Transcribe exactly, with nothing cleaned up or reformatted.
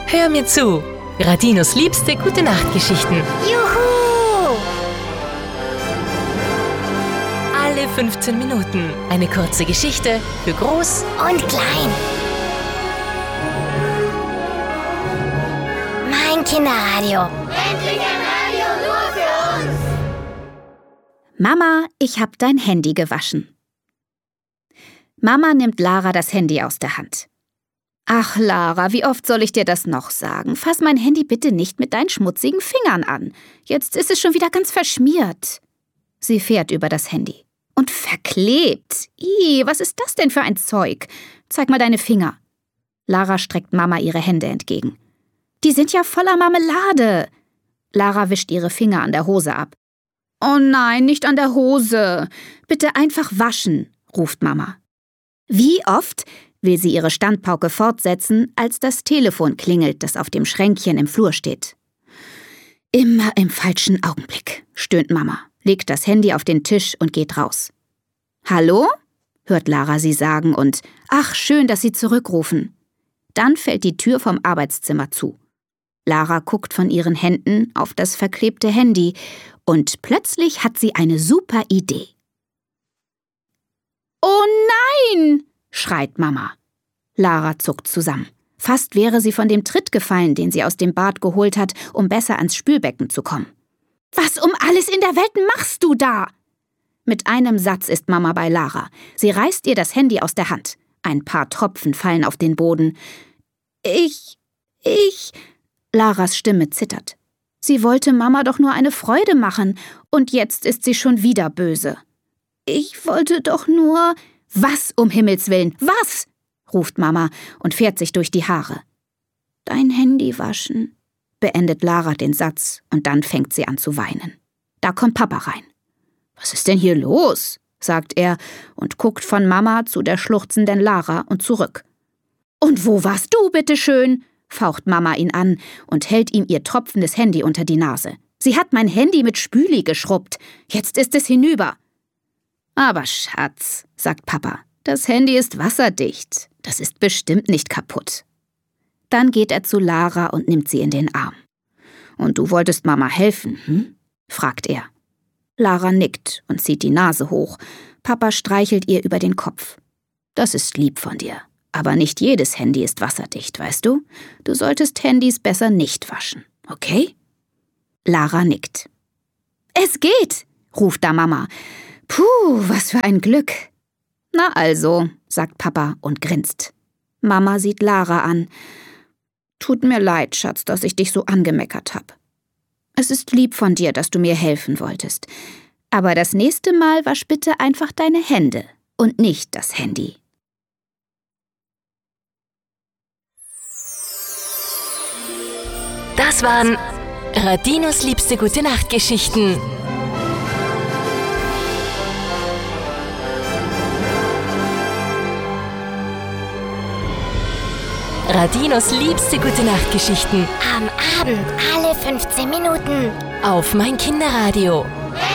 Hör mir zu. Radinos liebste Gute-Nacht-Geschichten. Juhu! Alle fünfzehn Minuten eine kurze Geschichte für Groß Und klein. Mein Kinderradio. Endlich ein Radio nur für uns! Mama, ich hab dein Handy gewaschen. Mama nimmt Lara das Handy aus der Hand. Ach, Lara, wie oft soll ich dir das noch sagen? Fass mein Handy bitte nicht mit deinen schmutzigen Fingern an. Jetzt ist es schon wieder ganz verschmiert. Sie fährt über das Handy. Und verklebt. Ih, was ist das denn für ein Zeug? Zeig mal deine Finger. Lara streckt Mama ihre Hände entgegen. Die sind ja voller Marmelade. Lara wischt ihre Finger an der Hose ab. Oh nein, nicht an der Hose. Bitte einfach waschen, ruft Mama. Wie oft will sie ihre Standpauke fortsetzen, als das Telefon klingelt, das auf dem Schränkchen im Flur steht. Immer im falschen Augenblick, stöhnt Mama, legt das Handy auf den Tisch und geht raus. Hallo? Hört Lara sie sagen und ach, schön, dass Sie zurückrufen. Dann fällt die Tür vom Arbeitszimmer zu. Lara guckt von ihren Händen auf das verklebte Handy und plötzlich hat sie eine super Idee. Oh nein! Schreit Mama. Lara zuckt zusammen. Fast wäre sie von dem Tritt gefallen, den sie aus dem Bad geholt hat, um besser ans Spülbecken zu kommen. Was um alles in der Welt machst du da? Mit einem Satz ist Mama bei Lara. Sie reißt ihr das Handy aus der Hand. Ein paar Tropfen fallen auf den Boden. Ich, ich... Laras Stimme zittert. Sie wollte Mama doch nur eine Freude machen, und jetzt ist sie schon wieder böse. Ich wollte doch nur... Was um Himmels Willen, was? Ruft Mama und fährt sich durch die Haare. Dein Handy waschen, beendet Lara den Satz und dann fängt sie an zu weinen. Da kommt Papa rein. Was ist denn hier los? Sagt er und guckt von Mama zu der schluchzenden Lara und zurück. Und wo warst du, bitteschön? Faucht Mama ihn an und hält ihm ihr tropfendes Handy unter die Nase. Sie hat mein Handy mit Spüli geschrubbt. Jetzt ist es hinüber. Aber Schatz, sagt Papa, das Handy ist wasserdicht. Das ist bestimmt nicht kaputt. Dann geht er zu Lara und nimmt sie in den Arm. Und du wolltest Mama helfen, hm? Fragt er. Lara nickt und zieht die Nase hoch. Papa streichelt ihr über den Kopf. Das ist lieb von dir. Aber nicht jedes Handy ist wasserdicht, weißt du? Du solltest Handys besser nicht waschen, okay? Lara nickt. Es geht, ruft da Mama. Puh, was für ein Glück. Na also, sagt Papa und grinst. Mama sieht Lara an. Tut mir leid, Schatz, dass ich dich so angemeckert hab. Es ist lieb von dir, dass du mir helfen wolltest. Aber das nächste Mal wasch bitte einfach deine Hände und nicht das Handy. Das waren Radinos liebste Gute-Nacht-Geschichten. Radinos liebste Gute-Nacht-Geschichten. Am Abend alle fünfzehn Minuten. Auf mein Kinderradio.